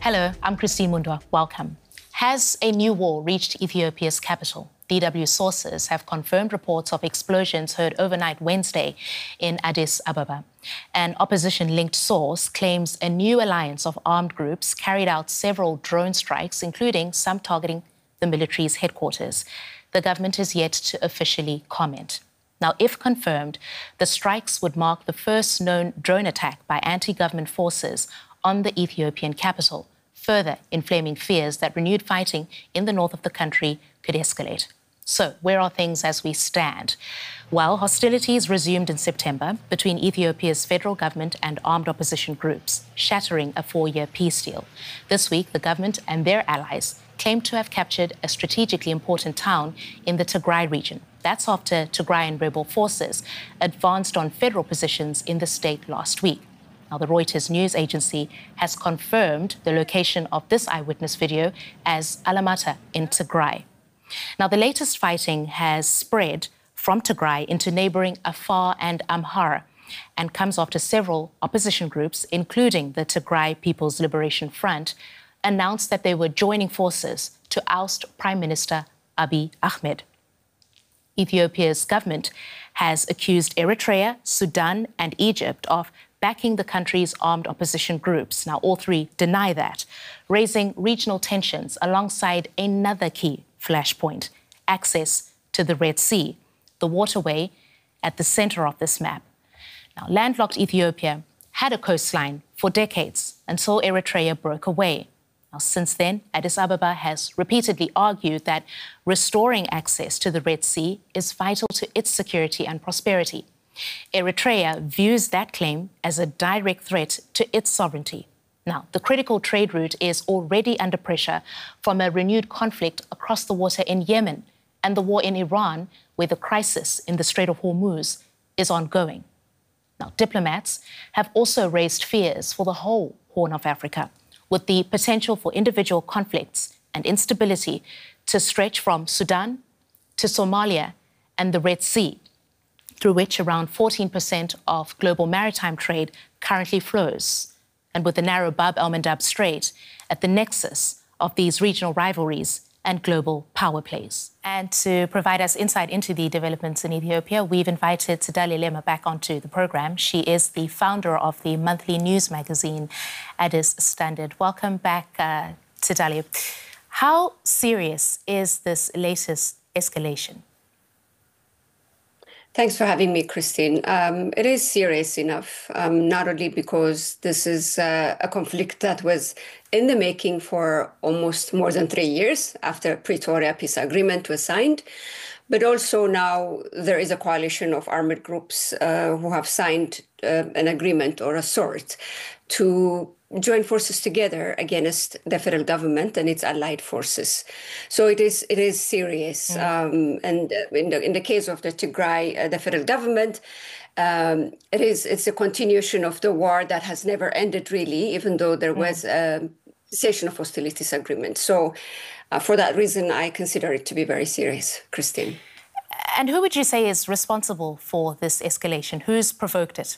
Hello, I'm Christine Mundwa. Welcome. Has a new war reached Ethiopia's capital? DW sources have confirmed reports of explosions heard overnight Wednesday in Addis Ababa. An opposition-linked source claims a new alliance of armed groups carried out several drone strikes, including some targeting the military's headquarters. The government is yet to officially comment. Now, if confirmed, the strikes would mark the first known drone attack by anti-government forces on the Ethiopian capital, further inflaming fears that renewed fighting in the north of the country could escalate. So, where are things as we stand? Well, hostilities resumed in September between Ethiopia's federal government and armed opposition groups, shattering a 4-year peace deal. This week, the government and their allies claim to have captured a strategically important town in the Tigray region. That's after Tigrayan rebel forces advanced on federal positions in the state last week. Now, the Reuters news agency has confirmed the location of this eyewitness video as Alamata in Tigray. Now, the latest fighting has spread from Tigray into neighboring Afar and Amhara and comes after several opposition groups, including the Tigray People's Liberation Front, announced that they were joining forces to oust Prime Minister Abiy Ahmed. Ethiopia's government has accused Eritrea, Sudan, and Egypt of backing the country's armed opposition groups. Now, all three deny that, raising regional tensions alongside another key flashpoint: access to the Red Sea, the waterway at the center of this map. Now, landlocked Ethiopia had a coastline for decades until Eritrea broke away. Now, since then, Addis Ababa has repeatedly argued that restoring access to the Red Sea is vital to its security and prosperity. Eritrea views that claim as a direct threat to its sovereignty. Now, the critical trade route is already under pressure from a renewed conflict across the water in Yemen and the war in Iran, where the crisis in the Strait of Hormuz is ongoing. Now, diplomats have also raised fears for the whole Horn of Africa, with the potential for individual conflicts and instability to stretch from Sudan to Somalia and the Red Sea, through which around 14% of global maritime trade currently flows, and with the narrow Bab el-Mandab Strait at the nexus of these regional rivalries and global power plays. And to provide us insight into the developments in Ethiopia, we've invited Tedali Lema back onto the program. She is the founder of the monthly news magazine Addis Standard. Welcome back, Tedali. How serious is this latest escalation? Thanks for having me, Christine. It is serious enough, not only because this is a conflict that was in the making for almost more than 3 years after Pretoria Peace Agreement was signed, but also now there is a coalition of armed groups who have signed an agreement or a sort to join forces together against the federal government and its allied forces. So it is serious. And in the case of the Tigray, the federal government, it's a continuation of the war that has never ended, really, even though there was a cessation of hostilities agreement. So for that reason, I consider it to be very serious, Christine. And who would you say is responsible for this escalation? Who's provoked it?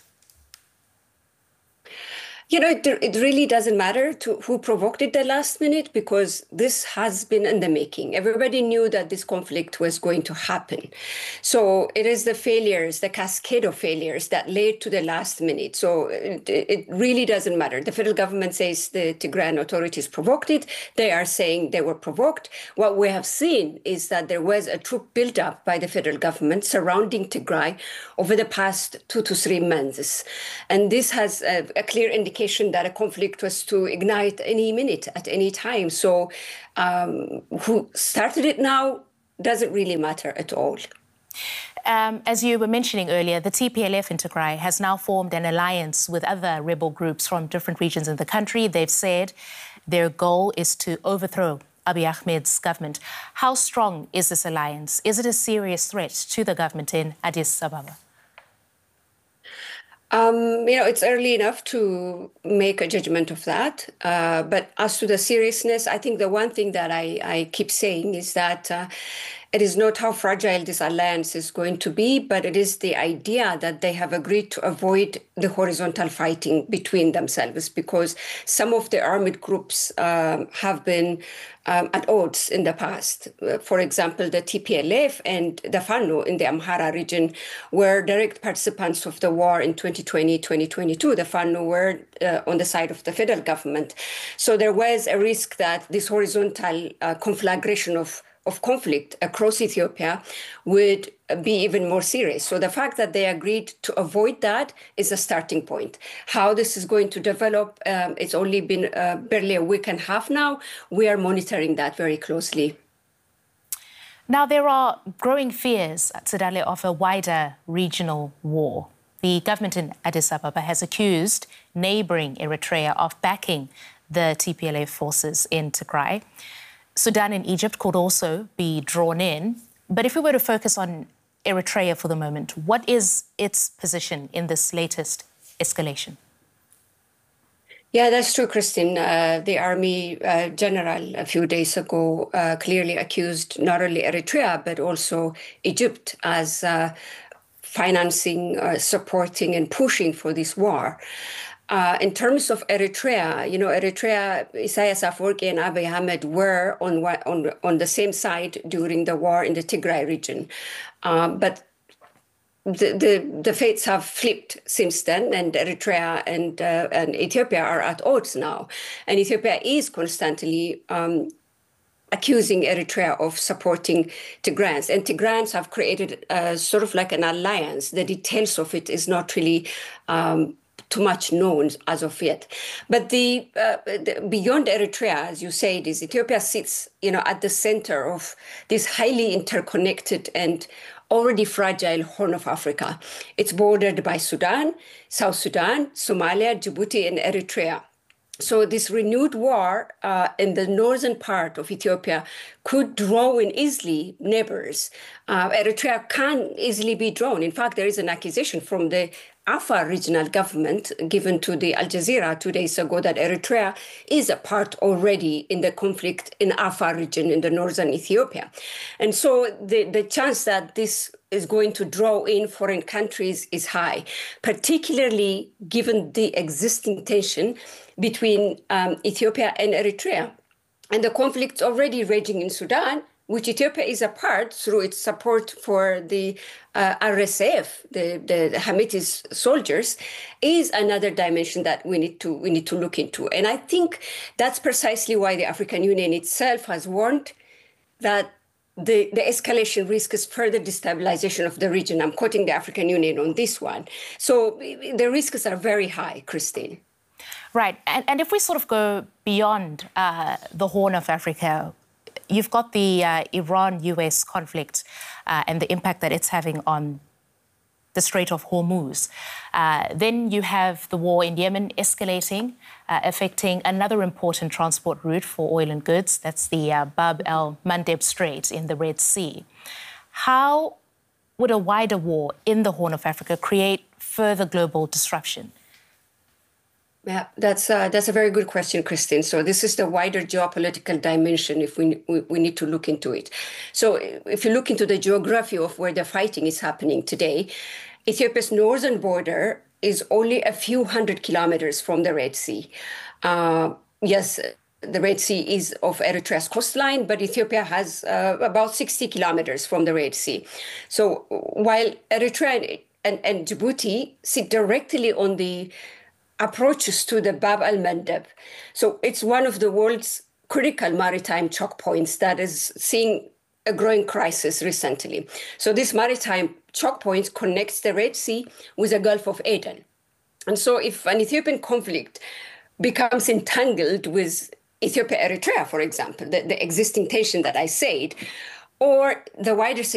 You know, it really doesn't matter to who provoked it the last minute, because this has been in the making. Everybody knew that this conflict was going to happen. So it is the failures, the cascade of failures that led to the last minute. So it really doesn't matter. The federal government says the Tigrayan authorities provoked it. They are saying they were provoked. What we have seen is that there was a troop buildup by the federal government surrounding Tigray over the past 2 to 3 months. And this has a clear indication that a conflict was to ignite any minute, at any time. So who started it now doesn't really matter at all. As you were mentioning earlier, the TPLF in Tigray has now formed an alliance with other rebel groups from different regions in the country. They've said their goal is to overthrow Abiy Ahmed's government. How strong is this alliance? Is it a serious threat to the government in Addis Ababa? It's early enough to make a judgment of that. But as to the seriousness, I think the one thing that I keep saying is that it is not how fragile this alliance is going to be, but it is the idea that they have agreed to avoid the horizontal fighting between themselves, because some of the armed groups have been at odds in the past. For example, the TPLF and the Fano in the Amhara region were direct participants of the war in 2020, 2022. The Fano were on the side of the federal government. So there was a risk that this horizontal conflagration of conflict across Ethiopia would be even more serious. So the fact that they agreed to avoid that is a starting point. How this is going to develop, it's only been barely a week and a half now. We are monitoring that very closely. Now, there are growing fears, Tsedale, of a wider regional war. The government in Addis Ababa has accused neighbouring Eritrea of backing the TPLF forces in Tigray. Sudan and Egypt could also be drawn in. But if we were to focus on Eritrea for the moment, what is its position in this latest escalation? Yeah, that's true, Christine. The army general a few days ago clearly accused not only Eritrea, but also Egypt as financing, supporting and pushing for this war. In terms of Eritrea, Eritrea, Isaias Afwerki and Abiy Ahmed were on the same side during the war in the Tigray region. But the fates have flipped since then, and Eritrea and Ethiopia are at odds now. And Ethiopia is constantly accusing Eritrea of supporting Tigrayans. And Tigrayans have created sort of like an alliance. The details of it is not really too much known as of yet. But the beyond Eritrea, as you said, is Ethiopia sits, at the center of this highly interconnected and already fragile Horn of Africa. It's bordered by Sudan, South Sudan, Somalia, Djibouti, and Eritrea. So this renewed war in the northern part of Ethiopia could draw in easily neighbors. Eritrea can easily be drawn. In fact, there is an accusation from the Afar regional government given to the Al Jazeera 2 days ago that Eritrea is a part already in the conflict in Afar region in the northern Ethiopia. And so the chance that this is going to draw in foreign countries is high, particularly given the existing tension between Ethiopia and Eritrea. And the conflict's already raging in Sudan, which Ethiopia is a part through its support for the RSF, the Hamitis soldiers, is another dimension that we need to look into. And I think that's precisely why the African Union itself has warned that the escalation risk is further destabilization of the region. I'm quoting the African Union on this one. So the risks are very high, Christine. Right. And if we sort of go beyond the Horn of Africa, you've got the Iran-US conflict and the impact that it's having on the Strait of Hormuz. Then you have the war in Yemen escalating, affecting another important transport route for oil and goods. That's the Bab el-Mandeb Strait in the Red Sea. How would a wider war in the Horn of Africa create further global disruption? Yeah, that's a very good question, Christine. So this is the wider geopolitical dimension if we need to look into it. So if you look into the geography of where the fighting is happening today, Ethiopia's northern border is only a few hundred kilometers from the Red Sea. Yes, the Red Sea is of Eritrea's coastline, but Ethiopia has about 60 kilometers from the Red Sea. So while Eritrea and Djibouti sit directly on the approaches to the Bab el-Mandeb. So it's one of the world's critical maritime choke points that is seeing a growing crisis recently. So this maritime choke point connects the Red Sea with the Gulf of Aden. And so if an Ethiopian conflict becomes entangled with Ethiopia-Eritrea, for example, the existing tension that I said, or the wider